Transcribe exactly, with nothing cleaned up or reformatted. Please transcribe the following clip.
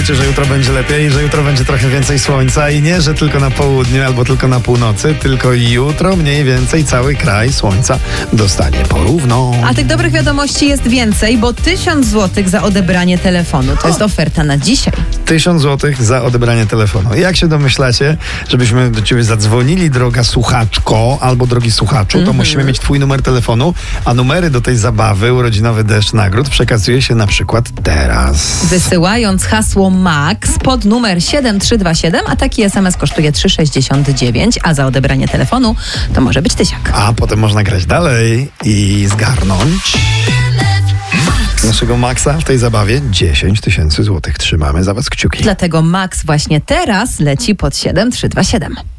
pamiętajcie, że jutro będzie lepiej, że jutro będzie trochę więcej słońca i nie, że tylko na południu albo tylko na północy, tylko jutro mniej więcej cały kraj słońca dostanie porówno. A tych dobrych wiadomości jest więcej, bo tysiąc złotych za odebranie telefonu. To jest oferta na dzisiaj. Tysiąc złotych za odebranie telefonu. Jak się domyślacie, żebyśmy do ciebie zadzwonili, droga słuchaczko albo drogi słuchaczu, to mm-hmm. musimy mieć twój numer telefonu, a numery do tej zabawy, urodzinowy deszcz nagród, przekazuje się na przykład teraz. Wysyłając hasło MAX pod numer siedem trzy dwa siedem, a taki es em es kosztuje trzy sześćdziesiąt dziewięć, a za odebranie telefonu to może być tysiak. A potem można grać dalej i zgarnąć naszego Maxa w tej zabawie dziesięć tysięcy złotych. Trzymamy za was kciuki. Dlatego Max właśnie teraz leci pod siedem trzy dwa siedem.